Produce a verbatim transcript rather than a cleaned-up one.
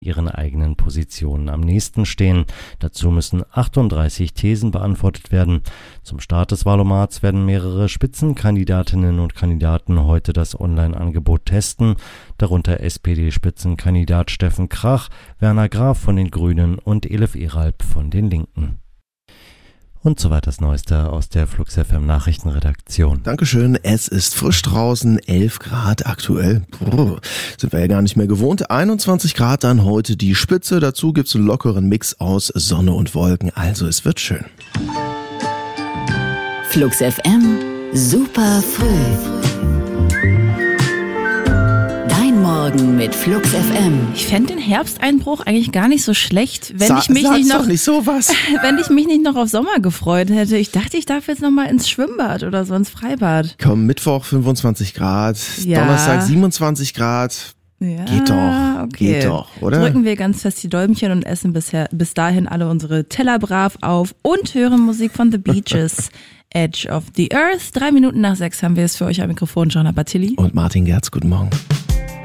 ihren eigenen Positionen am nächsten stehen. Dazu müssen achtunddreißig Thesen beantwortet werden. Zum Start des Wahlomats werden mehrere Spitzenkandidatinnen und Kandidaten heute das Online-Angebot testen, darunter S P D-Spitzenkandidat Steffen Krach, Werner Graf von den Grünen und Elif Eralp von den Linken. Und soweit das Neueste aus der Flux F M Nachrichtenredaktion. Dankeschön, es ist frisch draußen, elf Grad aktuell. Brr, sind wir ja gar nicht mehr gewohnt. einundzwanzig Grad dann heute die Spitze. Dazu gibt's einen lockeren Mix aus Sonne und Wolken. Also es wird schön. Flux F M, super früh. Morgen mit Flux F M. Ich fände den Herbsteinbruch eigentlich gar nicht so schlecht, wenn Sa- ich mich sag's nicht noch doch nicht sowas. wenn ich mich nicht noch auf Sommer gefreut hätte. Ich dachte, ich darf jetzt noch mal ins Schwimmbad oder so ins Freibad. Komm, Mittwoch fünfundzwanzig Grad, Ja. Donnerstag siebenundzwanzig Grad. Ja, Geht doch, okay. geht doch, oder? Drücken wir ganz fest die Däumchen und essen bisher, bis dahin alle unsere Teller brav auf und hören Musik von The Beaches. Edge of the Earth. Drei Minuten nach sechs haben wir es für euch am Mikrofon, Joanna Batilli. Und Martin Gerz, guten Morgen.